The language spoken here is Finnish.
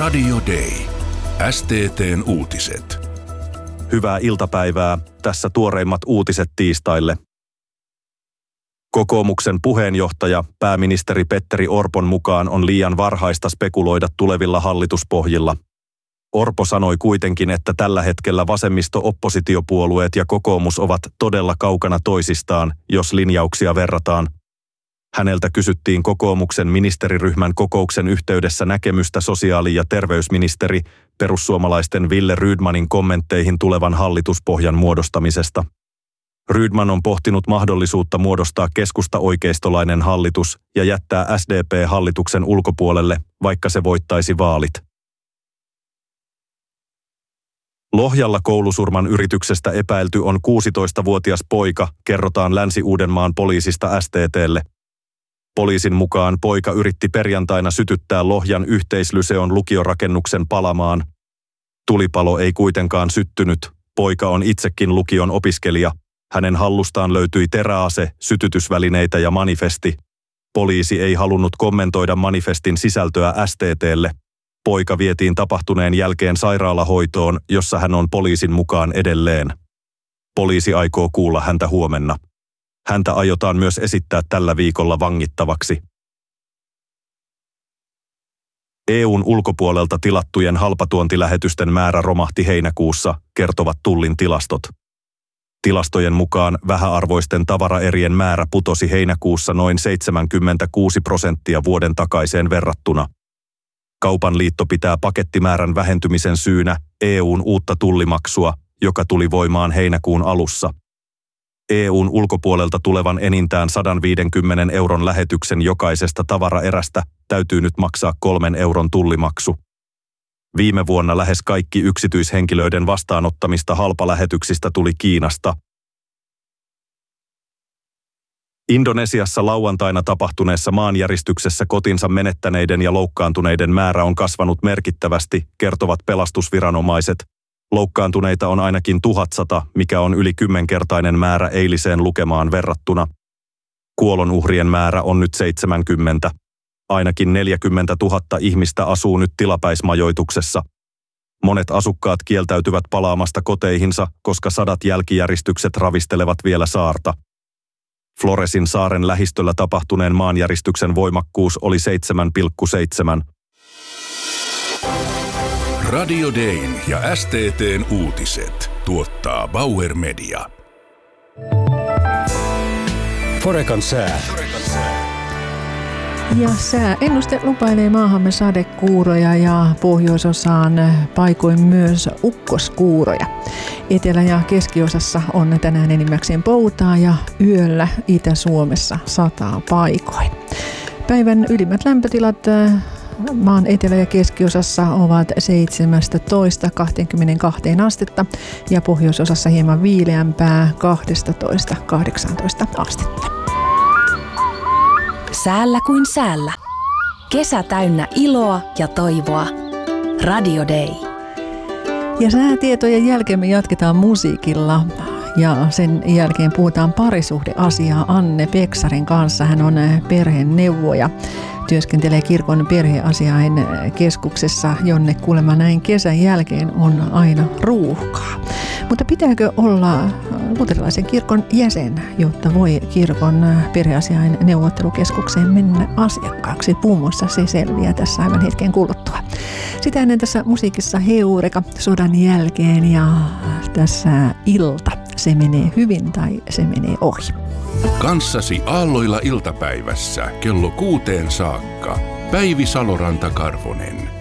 Radio Day. STT:n uutiset. Hyvää iltapäivää. Tässä tuoreimmat uutiset tiistaille. Kokoomuksen puheenjohtaja, pääministeri Petteri Orpon mukaan on liian varhaista spekuloida tulevilla hallituspohjilla. Orpo sanoi kuitenkin, että tällä hetkellä vasemmisto-oppositiopuolueet ja kokoomus ovat todella kaukana toisistaan, jos linjauksia verrataan. Häneltä kysyttiin kokoomuksen ministeriryhmän kokouksen yhteydessä näkemystä sosiaali- ja terveysministeri perussuomalaisten Wille Rydmanin kommentteihin tulevan hallituspohjan muodostamisesta. Rydman on pohtinut mahdollisuutta muodostaa keskusta-oikeistolainen hallitus ja jättää SDP hallituksen ulkopuolelle, vaikka se voittaisi vaalit. Lohjalla koulusurman yrityksestä epäilty on 16-vuotias poika, kerrotaan Länsi-Uudenmaan poliisista STT:lle. Poliisin mukaan poika yritti perjantaina sytyttää Lohjan yhteislyseon lukiorakennuksen palamaan. Tulipalo ei kuitenkaan syttynyt. Poika on itsekin lukion opiskelija. Hänen hallustaan löytyi teräase, sytytysvälineitä ja manifesti. Poliisi ei halunnut kommentoida manifestin sisältöä STT:lle. Poika vietiin tapahtuneen jälkeen sairaalahoitoon, jossa hän on poliisin mukaan edelleen. Poliisi aikoo kuulla häntä huomenna. Häntä aiotaan myös esittää tällä viikolla vangittavaksi. EU:n ulkopuolelta tilattujen halpatuontilähetysten määrä romahti heinäkuussa, kertovat Tullin tilastot. Tilastojen mukaan vähäarvoisten tavaraerien määrä putosi heinäkuussa noin 76% vuoden takaiseen verrattuna. Kaupan liitto pitää pakettimäärän vähentymisen syynä EU:n uutta tullimaksua, joka tuli voimaan heinäkuun alussa. EU:n ulkopuolelta tulevan enintään 150 euron lähetyksen jokaisesta tavaraerästä täytyy nyt maksaa 3 euron tullimaksu. Viime vuonna lähes kaikki yksityishenkilöiden vastaanottamista halpalähetyksistä tuli Kiinasta. Indonesiassa lauantaina tapahtuneessa maanjäristyksessä kotinsa menettäneiden ja loukkaantuneiden määrä on kasvanut merkittävästi, kertovat pelastusviranomaiset. Loukkaantuneita on ainakin 1100, mikä on yli 10-kertainen määrä eiliseen lukemaan verrattuna. Kuolonuhrien määrä on nyt 70. Ainakin 40 000 ihmistä asuu nyt tilapäismajoituksessa. Monet asukkaat kieltäytyvät palaamasta koteihinsa, koska sadat jälkijäristykset ravistelevat vielä saarta. Floresin saaren lähistöllä tapahtuneen maanjäristyksen voimakkuus oli 7,7. Radio Dayn ja STT:n uutiset tuottaa Bauer Media. Forecan sää. Ja sääennuste lupailee maahamme sadekuuroja ja pohjoisosaan paikoin myös ukkoskuuroja. Etelä- ja keskiosassa on tänään enimmäkseen poutaa ja yöllä Itä-Suomessa sataa paikoin. Päivän ylimmät lämpötilat maan etelä- ja keskiosassa ovat 17-22 astetta ja pohjoisosassa hieman viileämpää 12-18 astetta. Säällä kuin säällä. Kesä täynnä iloa ja toivoa. Radio Day. Ja säätietojen jälkeen me jatketaan musiikilla. Ja sen jälkeen puhutaan parisuhdeasiaa Anne Peksarin kanssa. Hän on perheneuvoja. Työskentelee kirkon perheasiain keskuksessa, jonne kuulemma näin kesän jälkeen on aina ruuhkaa. Mutta pitääkö olla luterilaisen kirkon jäsen, jotta voi kirkon perheasiain neuvottelukeskukseen mennä asiakkaaksi? Muun muassa se selviää tässä aivan hetken kuluttua. Sitä ennen tässä musiikissa Heureka sodan jälkeen ja tässä ilta. Se menee hyvin tai se menee ohi. Kanssasi aalloilla iltapäivässä kello 6 saakka. Päivi Saloranta-Karvonen.